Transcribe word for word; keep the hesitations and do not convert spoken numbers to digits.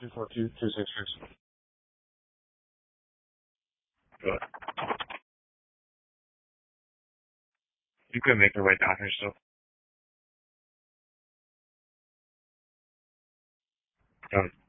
two four two, two six six. Good. You could make your way down here still. Done.